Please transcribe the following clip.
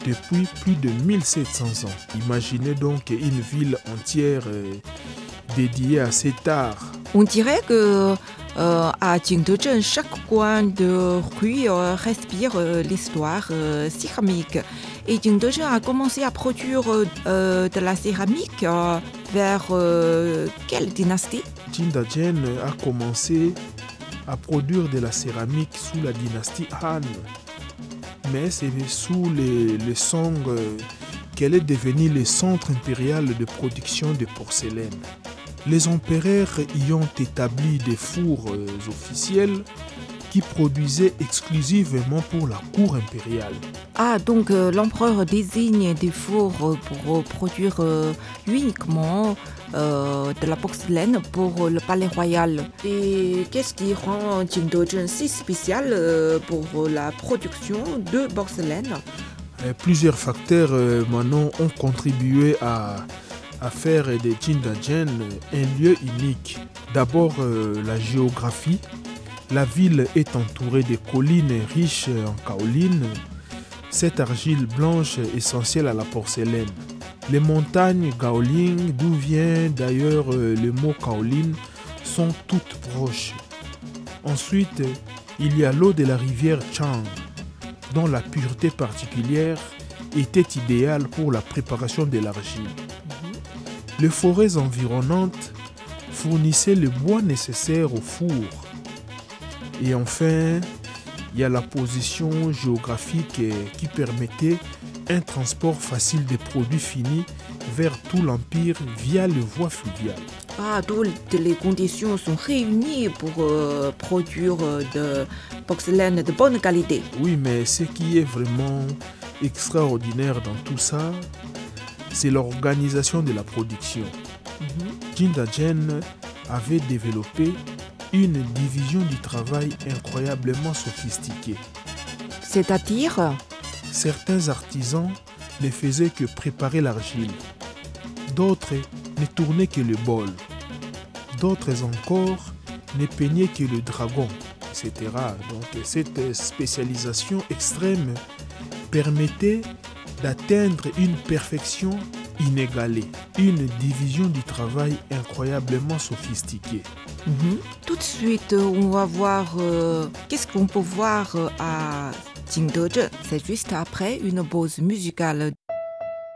depuis plus de 1700 ans. Imaginez donc une ville entière dédiée à cet art. On dirait que à Jingdezhen, chaque coin de rue respire l'histoire céramique. Et Jingdezhen a commencé à produire de la céramique vers quelle dynastie? Jingdezhen a commencé à produire de la céramique sous la dynastie Han. Mais c'est sous les Song qu'elle est devenue le centre impérial de production de porcelaine. Les empereurs y ont établi des fours officiels qui produisaient exclusivement pour la cour impériale. Ah, donc l'empereur désigne des fours pour produire uniquement de la porcelaine pour le palais royal. Et qu'est-ce qui rend Jingdezhen si spécial pour la production de porcelaine? Plusieurs facteurs maintenant ont contribué à faire de Jingdezhen un lieu unique. D'abord la géographie. La ville est entourée de collines riches en kaolin, cette argile blanche essentielle à la porcelaine. Les montagnes Gaoling, d'où vient d'ailleurs le mot kaolin, sont toutes proches. Ensuite, il y a l'eau de la rivière Chang, dont la pureté particulière était idéale pour la préparation de l'argile. Les forêts environnantes fournissaient le bois nécessaire au four. Et enfin, il y a la position géographique qui permettait un transport facile des produits finis vers tout l'empire via les voies fluviales. Ah, toutes les conditions sont réunies pour produire de porcelaine de bonne qualité. Oui, mais ce qui est vraiment extraordinaire dans tout ça, c'est l'organisation de la production. Jingdezhen avait développé une division du travail incroyablement sophistiquée. C'est-à-dire? Certains artisans ne faisaient que préparer l'argile. D'autres ne tournaient que le bol. D'autres encore ne peignaient que le dragon, etc. Donc cette spécialisation extrême permettait d'atteindre une perfection inégalée, une division du travail incroyablement sophistiquée. Tout de suite, on va voir qu'est-ce qu'on peut voir à Jingdezhen. C'est juste après une pause musicale.